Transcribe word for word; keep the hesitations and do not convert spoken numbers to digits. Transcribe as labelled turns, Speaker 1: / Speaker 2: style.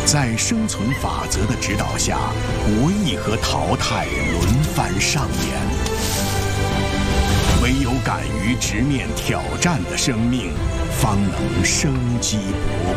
Speaker 1: 在生存法则的指导下，博弈和淘汰轮番上演。唯有敢于直面挑战的生命，方能生机勃